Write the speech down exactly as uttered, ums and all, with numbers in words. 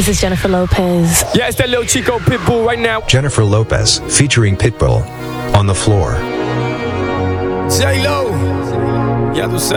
This is Jennifer Lopez. Yeah, it's that little Chico Pitbull right now. Jennifer Lopez, featuring Pitbull, On the Floor. J-Lo. Ya tú sabes.